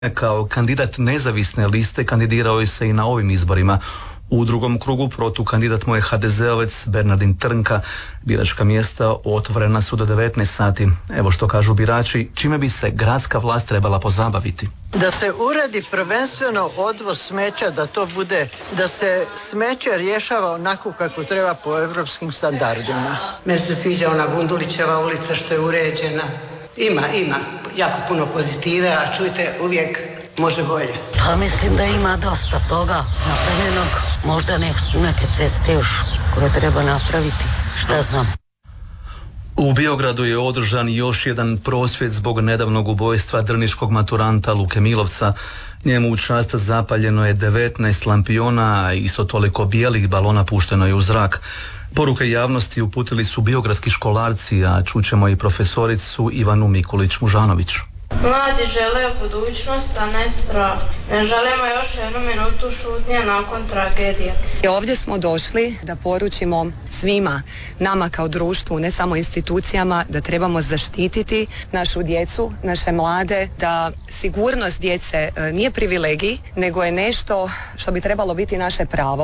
Kao kandidat nezavisne liste kandidirao je se i na ovim izborima. U drugom krugu protukandidat mu je HDZ-ovac Bernardin Trnka. Biračka mjesta otvorena su do 19 sati. Evo što kažu birači, čime bi se gradska vlast trebala pozabaviti. Da se uredi prvenstveno odvoz smeća, da se smeće rješava onako kako treba po europskim standardima. Meni se sviđa ona Gundulićeva ulica što je uređena. Ima jako puno pozitive, a čujte, uvijek može bolje. Pa mislim da ima dosta toga napravljenog, možda neke ceste još koje treba napraviti, šta znam. U Biogradu je održan još jedan prosvjed zbog nedavnog ubojstva drniškog maturanta Luke Milovca. Njemu u čast zapaljeno je 19 lampiona, a isto toliko bijelih balona pušteno je u zrak. Poruke javnosti uputili su biogradski školarci, a čućemo i profesoricu Ivanu Mikulić-Mužanović. Mladi žele budućnost, a ne strah. Ne želimo još jednu minutu šutnje nakon tragedije. Ovdje smo došli da poručimo svima, nama kao društvu, ne samo institucijama, da trebamo zaštititi našu djecu, naše mlade, da sigurnost djece nije privilegij, nego je nešto što bi trebalo biti naše pravo.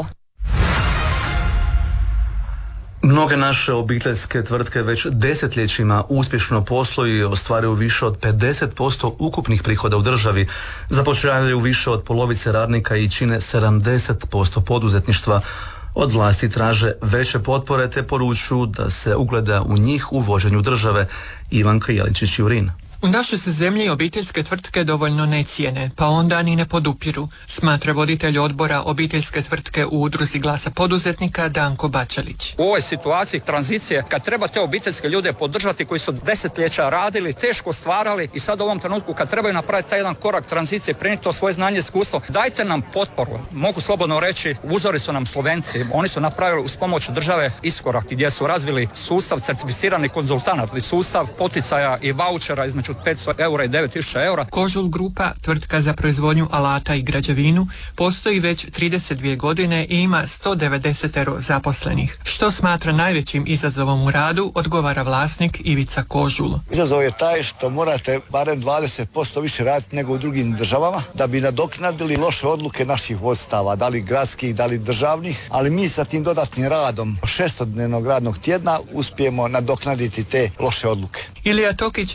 Mnoge naše obiteljske tvrtke već desetljećima uspješno posluju i ostvaruju više od 50% ukupnih prihoda u državi, zapošljavaju više od polovice radnika i čine 70% poduzetništva. Od vlasti traže veće potpore te poručuju da se ugleda u njih u vođenju države. Ivanka Jeličić-Jurin. U našoj se zemlji obiteljske tvrtke dovoljno ne cijene, pa onda ni ne podupiru, smatra voditelj odbora obiteljske tvrtke u udruzi Glasa poduzetnika Danko Bačalić. U ovoj situaciji tranzicije, kad treba te obiteljske ljude podržati koji su desetljeća radili, teško stvarali i sad u ovom trenutku kad trebaju napraviti taj jedan korak tranzicije, prenijeti to svoje znanje i iskustvo, dajte nam potporu. Mogu slobodno reći, uzori su nam Slovenci. Oni su napravili uz pomoć države iskorak gdje su razvili sustav certificiranih konzultanata, sustav poticaja i vaučera između 500 eura i 9000 eura. Kožul Grupa, tvrtka za proizvodnju alata i građevinu, postoji već 32 godine i ima 190 zaposlenih. Što smatra najvećim izazovom u radu, odgovara vlasnik Ivica Kožul. Izazov je taj što morate barem 20% više raditi nego u drugim državama da bi nadoknadili loše odluke naših vodstava, da li gradskih, da li državnih, ali mi sa tim dodatnim radom 600-dnevnog radnog tjedna uspijemo nadoknaditi te loše odluke. Ilija Tokić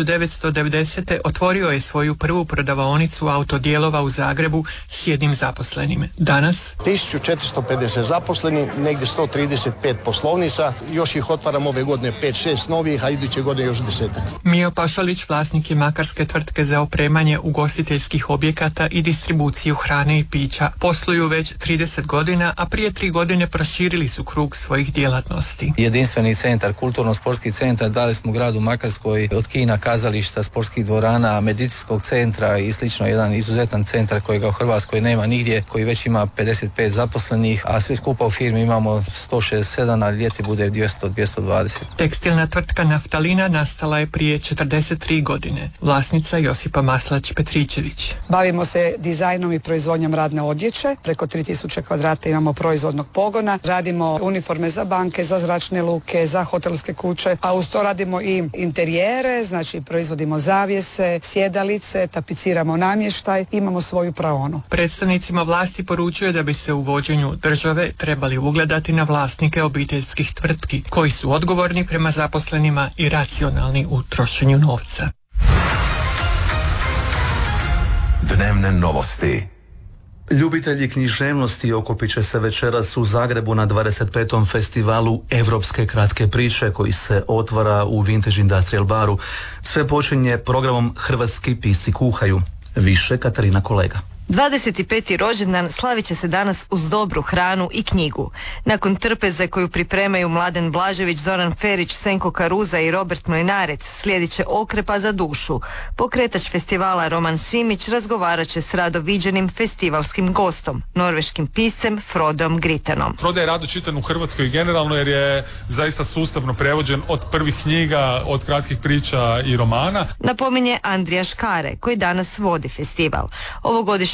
1990. otvorio je svoju prvu prodavaonicu autodijelova u Zagrebu s jednim zaposlenim. Danas 1450 zaposlenih, negdje 135 poslovnica, još ih otvaram ove godine 5-6 novih, a iduće godine još 10. Mio Pašalić, vlasnik je makarske tvrtke za opremanje ugostiteljskih objekata i distribuciju hrane i pića. Posluju već 30 godina, a prije 3 godine proširili su krug svojih djelatnosti. Jedinstveni centar, kulturno-sportski centar, dali smo gradu Makarskoj od kina, kazališta, sportskih dvorana, medicinskog centra i slično, jedan izuzetan centar kojega u Hrvatskoj nema nigdje, koji već ima 55 zaposlenih, a svi skupa u firmi imamo 167, a ljeti bude 200-220. Tekstilna tvrtka Naftalina nastala je prije 43 godine. Vlasnica Josipa Maslać-Petričević. Bavimo se dizajnom i proizvodnjom radne odjeće. Preko 3000 kvadrata imamo proizvodnog pogona. Radimo uniforme za banke, za zračne luke, za hotelske kuće, a uz to radimo i interijere, znači proizvodimo zavjese, sjedalice, tapiciramo namještaj, imamo svoju praonu. Predstavnicima vlasti poručuje da bi se u vođenju države trebali ugledati na vlasnike obiteljskih tvrtki, koji su odgovorni prema zaposlenima i racionalni u trošenju novca. Dnevne novosti. Ljubitelji književnosti okupit će se večeras u Zagrebu na 25. festivalu Evropske kratke priče koji se otvara u Vintage Industrial baru. Sve počinje programom Hrvatski pisci kuhaju. Više Katarina Kolega. 25. rođendan slavit će se danas uz dobru hranu i knjigu. Nakon trpeze koju pripremaju Mladen Blažević, Zoran Ferić, Senko Karuza i Robert Mlinarec, slijedit će okrepa za dušu. Pokretač festivala Roman Simić razgovarat će s rado viđenim festivalskim gostom, norveškim piscem Frodom Gritenom. Frodo je rado čitan u Hrvatskoj generalno jer je zaista sustavno prevođen od prvih knjiga, od kratkih priča i romana. Napominje Andrija Škare, koji danas vodi festival. Ovogodišnja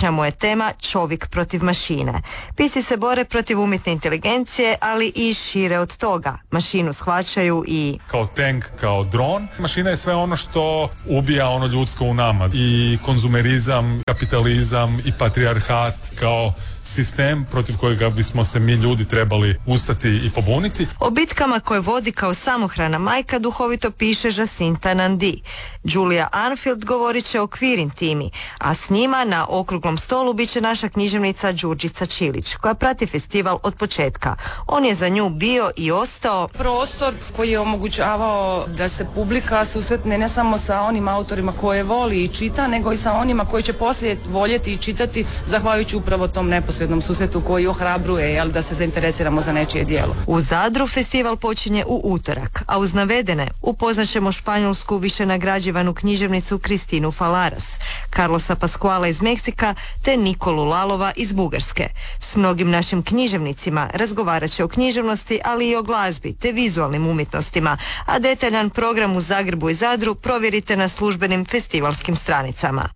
Današnja mu je tema čovjek protiv mašine. Pisci se bore protiv umjetne inteligencije, ali i šire od toga. Mašinu shvaćaju i kao tank, kao dron. Mašina je sve ono što ubija ono ljudsko u nama. I konzumerizam, kapitalizam i patrijarhat kao sistem protiv kojega bismo se mi ljudi trebali ustati i pobuniti. O bitkama koje vodi kao samohrana majka duhovito piše Jacinta Nandi. Julia Arnfield govorit će o queer intimi, a s njima na okruglom stolu bit će naša književnica Đurđica Čilić, koja prati festival od početka. On je za nju bio i ostao prostor koji je omogućavao da se publika susretne ne samo sa onim autorima koje voli i čita, nego i sa onima koji će poslije voljeti i čitati zahvaljujući upravo tom neposrednom susretu koji ohrabruje da se zainteresiramo za nečije djelo. U Zadru festival počinje u utorak, a uz navedene upoznaćemo španjolsku više nagrađivanu književnicu Kristinu Falaras, Carlosa Pascuala iz Meksika te Nikolu Lalova iz Bugarske. S mnogim našim književnicima razgovarat će o književnosti, ali i o glazbi te vizualnim umjetnostima, a detaljan program u Zagrebu i Zadru provjerite na službenim festivalskim stranicama.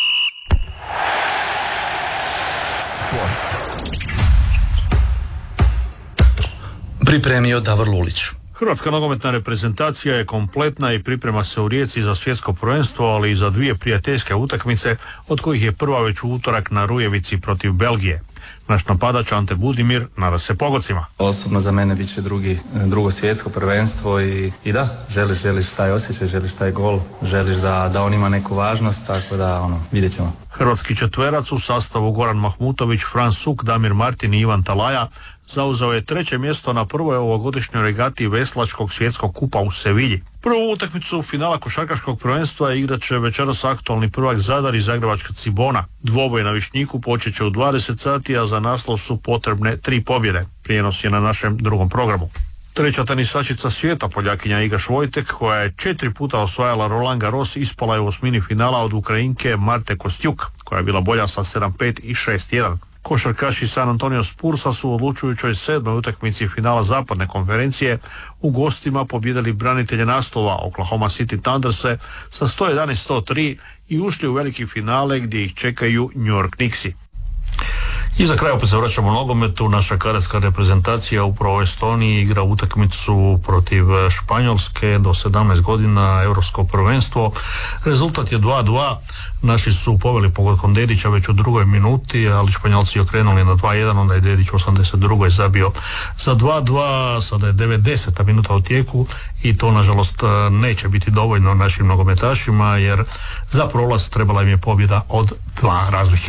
Pripremio Davor Lulić. Hrvatska nogometna reprezentacija je kompletna i priprema se u Rijeci za svjetsko prvenstvo, ali i za dvije prijateljske utakmice, od kojih je prva već u utorak na Rujevici protiv Belgije. Naš napadač Ante Budimir nada se pogocima. Osobno za mene bit će drugo svjetsko prvenstvo i da, želiš taj osjećaj, želiš taj gol, želiš da on ima neku važnost, tako da vidjet ćemo. Hrvatski četverac u sastavu Goran Mahmutović, Fran Suk, Damir Martin i Ivan Talaja zauzeo je 3. mjesto na prvoj ovogodišnjoj regati veslačkog svjetskog kupa u Sevilji. Prvu utakmicu finala košarkaškog prvenstva igrat će večeras aktualni prvak Zadar i zagrebačka Cibona. Dvoboj na Višnjiku počet će u 20 sati, a za naslov su potrebne 3 pobjede. Prijenos je na našem drugom programu. Treća tenisačica svijeta, Poljakinja Iga Švojtek, koja je 4 puta osvajala Roland Garros, ispala je u osmini finala od Ukrajinke Marte Kostjuk, koja je bila bolja sa 7-5 i 6-1. Košarkaši San Antonio Spursa su u odlučujućoj 7. utakmici finala zapadne konferencije u gostima pobijedili branitelje naslova Oklahoma City Thunderse sa 111-103 i ušli u veliki finale gdje ih čekaju New York Knicksi. I za kraj opet se vraćamo nogometu. Naša karetska reprezentacija upravo u Estoniji igra utakmicu protiv Španjolske do 17 godina, europsko prvenstvo. Rezultat je 2-2. Naši su poveli pogodkom Dedića već u 2. minuti, ali Španjolci okrenuli na 2-1, onda je Dedić u 82. zabio za 2-2, sada je 90. minuta u tijeku i to nažalost neće biti dovoljno našim nogometašima, jer za prolaz trebala im je pobjeda od 2 razlike.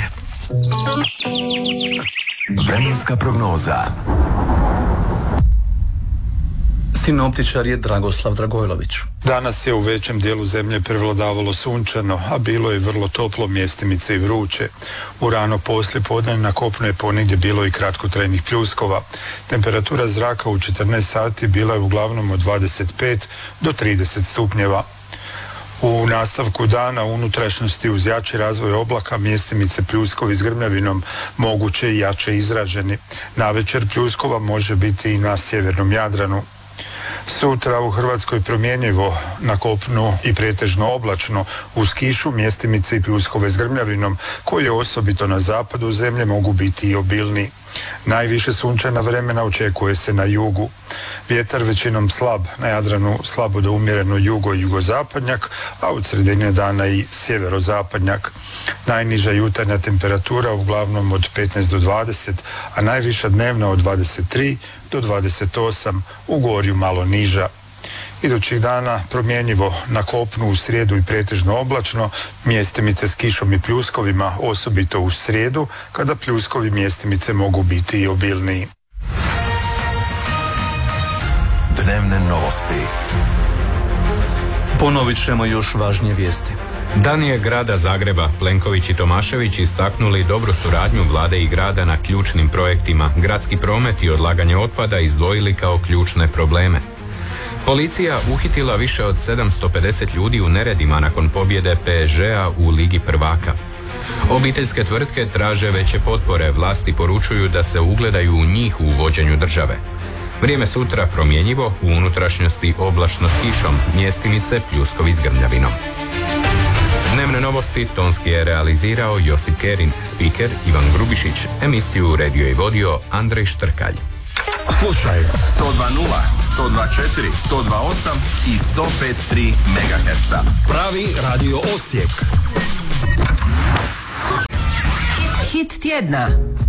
Vremenska prognoza. Sinoptičar je Dragoslav Dragojlović. Danas je u većem dijelu zemlje prevladavalo sunčano, a bilo je vrlo toplo, mjestimice i vruće. U rano poslijepodne na kopnu je ponegdje bilo i kratkotrajnih pljuskova. Temperatura zraka u 14 sati bila je uglavnom od 25 do 30 stupnjeva. U nastavku dana u unutrašnjosti uz jači razvoj oblaka mjestimice pljuskovi s grmljavinom moguće i jače izraženi. Navečer pljuskova može biti i na sjevernom Jadranu. Sutra u Hrvatskoj promjenjivo, na kopnu i pretežno oblačno, uz kišu, mjestimice i pljuskove s grmljavinom, koje osobito na zapadu zemlje mogu biti i obilni. Najviše sunčana vremena očekuje se na jugu. Vjetar većinom slab, na Jadranu slabo do umjereno jugo i jugozapadnjak, a od sredine dana i sjeverozapadnjak. Najniža jutarnja temperatura uglavnom od 15 do 20, a najviša dnevna od 23 do 28, u gorju malo niža. Idućih dana promjenjivo, na kopnu u srijedu i pretežno oblačno, mjestimice s kišom i pljuskovima, osobito u srijedu, kada pljuskovi mjestimice mogu biti i obilniji. Dnevne novosti. Ponovit ćemo još važnije vijesti. Danije grada Zagreba, Plenković i Tomašević istaknuli dobru suradnju vlade i grada na ključnim projektima. Gradski promet i odlaganje otpada izdvojili kao ključne probleme. Policija uhitila više od 750 ljudi u neredima nakon pobjede PSG-a u Ligi prvaka. Obiteljske tvrtke traže veće potpore, vlasti poručuju da se ugledaju u njih u vođenju države. Vrijeme sutra promjenjivo, u unutrašnjosti oblačno s kišom, mjestimice pljuskovi s grmljavinom. Dnevne novosti tonski je realizirao Josip Kerin, speaker Ivan Grubišić, emisiju uredio i vodio Andrej Štrkalj. Slušaj 102.0, 102.4, 102.8 i 105.3 MHz. Pravi Radio Osijek. Hit tjedna.